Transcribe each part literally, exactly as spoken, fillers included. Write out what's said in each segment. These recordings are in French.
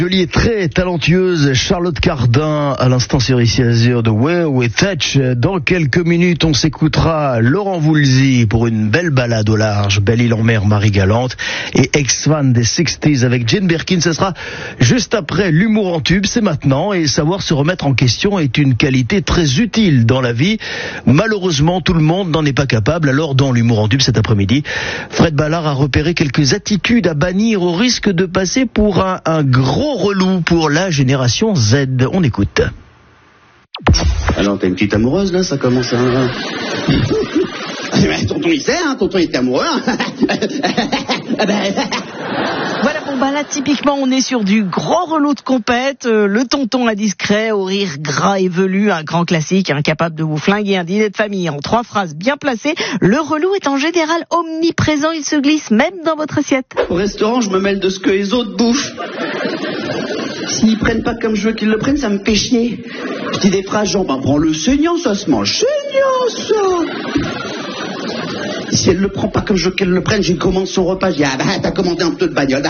Jolie et très talentueuse Charlotte Cardin à l'instant sur Ici Azur de Where We Touch. Dans quelques minutes, on s'écoutera Laurent Voulzy pour une belle balade au large, Belle-Île-en-Mer, Marie-Galante et ex-fan des sixties avec Jane Birkin. Ce sera juste après l'humour en tube, c'est maintenant, et savoir se remettre en question est une qualité très utile dans la vie. Malheureusement, tout le monde n'en est pas capable. Alors dans l'humour en tube cet après-midi, Fred Ballard a repéré quelques attitudes à bannir au risque de passer pour un, un gros relou pour la génération Z. On écoute. Alors t'as une petite amoureuse là, ça commence à... Tonton il sait, hein, tonton il était amoureux. Voilà, bon bah là typiquement on est sur du gros relou de compète, euh, le tonton indiscret au rire gras et velu, un grand classique, incapable de vous flinguer un dîner de famille en trois phrases bien placées. Le relou est en général omniprésent, il se glisse même dans votre assiette. Au restaurant, je me mêle de ce que les autres bouffent. S'ils prennent pas comme je veux qu'ils le prennent, ça me fait chier. Je dis des phrases genre, bah prends le saignant, ça se mange saignant, ça. Si elle le prend pas comme je veux qu'elle le prenne, j'ai commandé son repas, je dis, ah bah t'as commandé un peu de bagnole.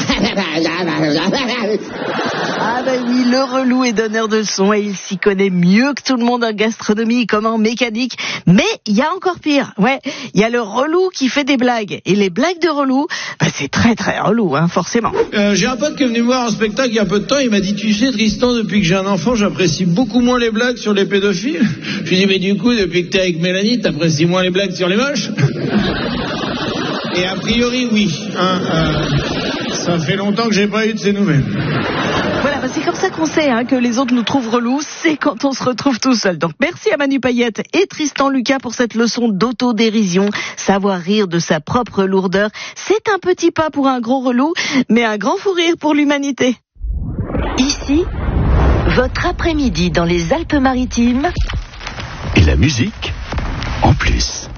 Ah bah oui, le relou est donneur de leçons et il s'y connaît mieux que tout le monde en gastronomie comme en mécanique. Mais il y a encore pire, ouais, il y a le relou qui fait des blagues. Et les blagues de relou, bah c'est très très relou, hein, forcément. Euh, j'ai un pote qui est venu me voir en spectacle il y a peu de temps, il m'a dit, tu sais Tristan, depuis que j'ai un enfant, j'apprécie beaucoup moins les blagues sur les pédophiles. Je lui ai dit, mais du coup, depuis que t'es avec Mélanie, t'apprécies moins les blagues sur les moches? Et a priori, oui. Hein, euh, ça fait longtemps que j'ai pas eu de ces nouvelles. Voilà, bah c'est comme ça qu'on sait hein, que les autres nous trouvent relous, c'est quand on se retrouve tout seul. Donc merci à Manu Payette et Tristan Lucas pour cette leçon d'autodérision. Savoir rire de sa propre lourdeur, c'est un petit pas pour un gros relou, mais un grand fou rire pour l'humanité. Ici, votre après-midi dans les Alpes-Maritimes. Et la musique en plus.